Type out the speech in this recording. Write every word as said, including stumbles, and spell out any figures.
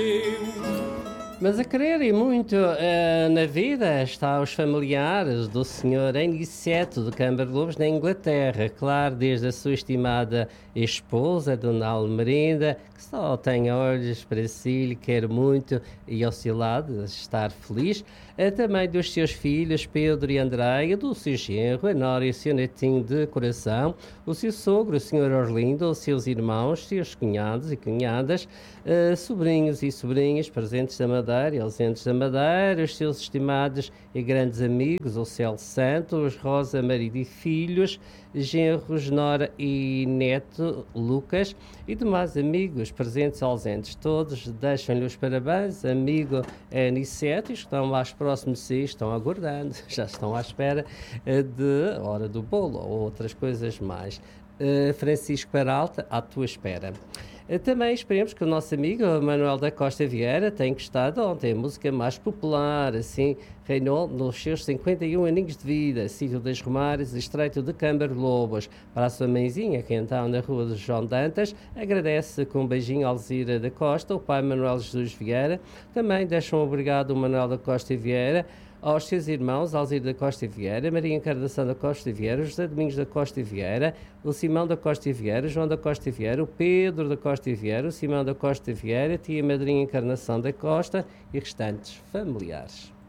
Mas a quererem muito uh, na vida está os familiares do senhor Aniceto de Câmara Lobos na Inglaterra, claro, desde a sua estimada esposa, Dona Almerinda, que só tem olhos para si, lhe quer muito e ao seu lado estar feliz, uh, também dos seus filhos Pedro e Andréia, do seu genro, a Nora e o seu netinho de coração, o seu sogro, o senhor Orlindo, os seus irmãos, seus cunhados e cunhadas, uh, sobrinhos e sobrinhas presentes da Madeira e ausentes da Madeira, os seus estimados e grandes amigos, o Celso Santos, Rosa, marido e filhos, genros, Nora e neto, Lucas, e demais amigos presentes e ausentes. Todos deixam-lhe os parabéns, amigo Aniceto, e estão mais próximos de si, estão aguardando, já estão à espera de hora do bolo ou outras coisas mais. Uh, Francisco Peralta, à tua espera. Uh, também esperemos que o nosso amigo Manuel da Costa Vieira tenha gostado ontem, a música mais popular, assim, reinou nos seus cinquenta e um aninhos de vida, sítio das Romares, estreito de Câmara Lobos. Para a sua mãezinha, que então na rua de João Dantas, agradece com um beijinho a Alzira da Costa, o pai Manuel Jesus Vieira, também deixa um obrigado ao Manuel da Costa Vieira, aos seus irmãos Alzira da Costa Vieira, Maria Encarnação da Costa Vieira, José Domingos da Costa Vieira, o Simão da Costa Vieira, João da Costa Vieira, o Pedro da Costa Vieira, o Simão da Costa Vieira, tia Madrinha Encarnação da Costa e restantes familiares.